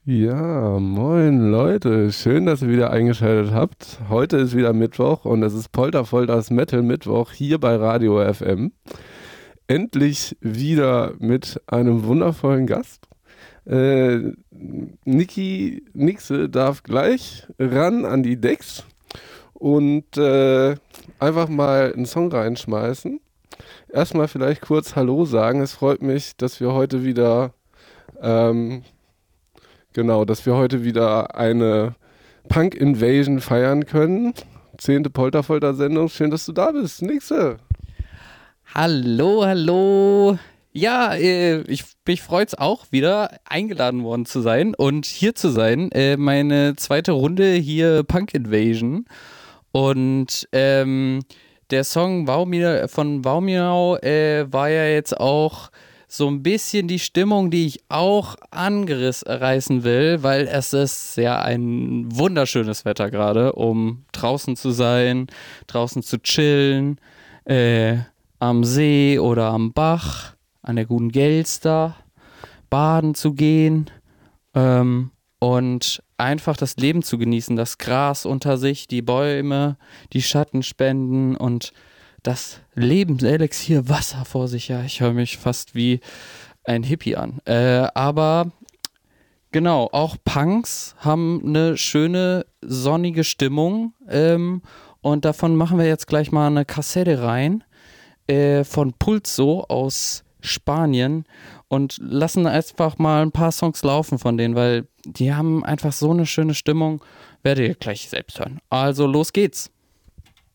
Ja, moin Leute, schön, dass ihr wieder eingeschaltet habt. Heute ist wieder Mittwoch und es ist Polterfolters Metal Mittwoch hier bei Radio FM. Endlich wieder mit einem wundervollen Gast. Niki Nixe darf gleich ran an die Decks und einfach mal einen Song reinschmeißen. Erstmal vielleicht kurz Hallo sagen. Es freut mich, dass wir heute wieder ähm, dass wir heute wieder eine Punk Invasion feiern können. 10. Polterfolter-Sendung. Schön, dass du da bist. Nächste. Hallo, hallo. Ja, mich freut's auch wieder, eingeladen worden zu sein und hier zu sein. Meine zweite Runde hier Punk Invasion. Und der Song von Waumiau war ja jetzt auch so ein bisschen die Stimmung, die ich auch anreißen will, weil es ist ja ein wunderschönes Wetter gerade, um draußen zu sein, draußen zu chillen, am See oder am Bach, an der guten Gelster, baden zu gehen und einfach das Leben zu genießen, das Gras unter sich, die Bäume, die Schatten spenden und das Lebenselixier Wasser vor sich. Ja, ich höre mich fast wie ein Hippie an. Aber genau, auch Punks haben eine schöne sonnige Stimmung und davon machen wir jetzt gleich mal eine Kassette rein von Pulso aus Spanien und lassen einfach mal ein paar Songs laufen von denen, weil die haben einfach so eine schöne Stimmung. Werdet ihr gleich selbst hören. Also los geht's.